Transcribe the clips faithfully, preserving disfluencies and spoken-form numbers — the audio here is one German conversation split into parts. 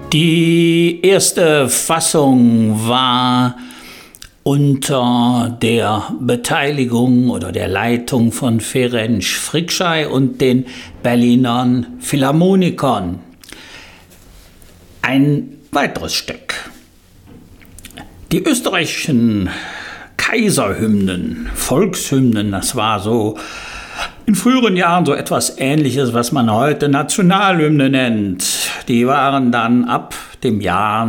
Die erste Fassung war unter der Beteiligung oder der Leitung von Ferenc Frickschei und den Berlinern Philharmonikern. Ein weiteres Stück. Die österreichischen Kaiserhymnen, Volkshymnen, das war so in früheren Jahren so etwas Ähnliches, was man heute Nationalhymne nennt. Die waren dann ab dem Jahr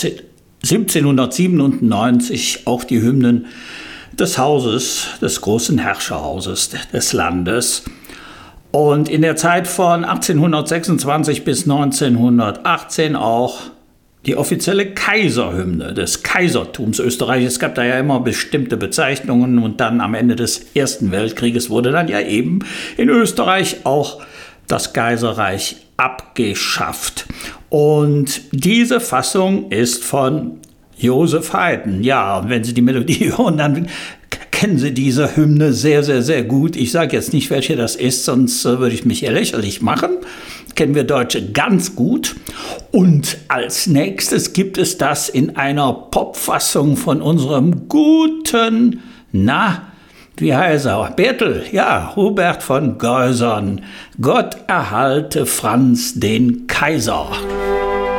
siebzehnhundertsiebenundneunzig auch die Hymnen des Hauses, des großen Herrscherhauses des Landes. Und in der Zeit von achtzehnhundertsechsundzwanzig bis neunzehnhundertachtzehn auch die offizielle Kaiserhymne des Kaisertums Österreich. Es gab da ja immer bestimmte Bezeichnungen und dann am Ende des Ersten Weltkrieges wurde dann ja eben in Österreich auch das Kaiserreich abgeschafft. Und diese Fassung ist von Joseph Haydn. Ja, und wenn Sie die Melodie hören, dann kennen Sie diese Hymne sehr, sehr, sehr gut. Ich sage jetzt nicht, welche das ist, sonst äh, würde ich mich hier lächerlich machen. Kennen wir Deutsche ganz gut. Und als nächstes gibt es das in einer Popfassung von unserem guten, na, wie heißt er? Bertel, ja, Hubert von Geusern. Gott erhalte Franz den Kaiser.